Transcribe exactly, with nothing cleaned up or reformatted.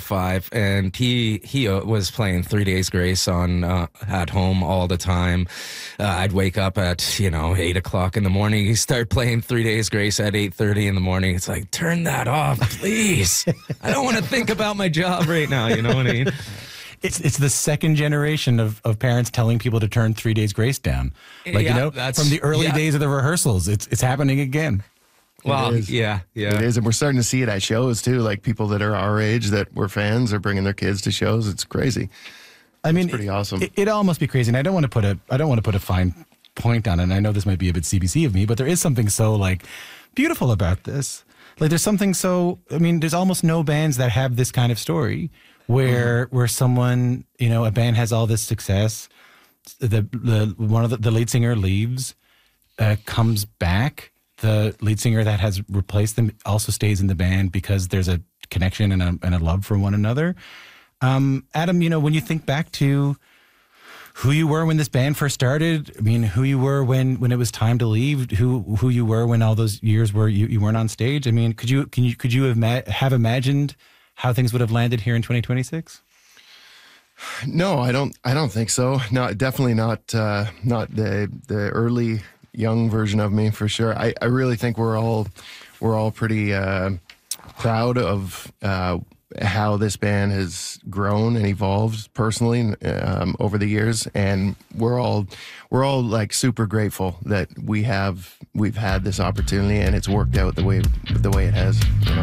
five, and he he uh, was playing Three Days Grace on uh, at home all the time. Uh, I'd wake up at you know eight o'clock in the morning. He start playing Three Days Grace at eight thirty in the morning. It's like, turn that off, please. I don't want to think about my job right now. You know what I mean? It's it's the second generation of, of parents telling people to turn Three Days Grace down. Like, Yeah, you know, that's- from the early yeah. days of the rehearsals, it's it's happening again. Well, is. yeah, yeah. It is, and we're starting to see it at shows too. Like people that are our age that were fans are bringing their kids to shows. It's crazy. I mean, pretty awesome. It, it all must be crazy, and I don't want to put a I don't want to put a fine point on it. And I know this might be a bit C B C of me, but there is something so like beautiful about this. Like there's something so. I mean, there's almost no bands that have this kind of story where mm-hmm. where someone, you know, a band has all this success. The the one of the, the lead singer leaves, uh, comes back. The lead singer that has replaced them also stays in the band because there's a connection and a, and a love for one another. Um, Adam, you know, when you think back to who you were when this band first started, I mean, who you were when, when it was time to leave, who who you were when all those years where you, you weren't on stage. I mean, could you can you could you have ma- have imagined how things would have landed here in twenty twenty-six? No, I don't. I don't think so. No, definitely not. Uh, not the the early young version of me for sure. I, I really think we're all we're all pretty uh, proud of uh, how this band has grown and evolved personally um, over the years, and we're all we're all like super grateful that we have we've had this opportunity and it's worked out the way the way it has. You know?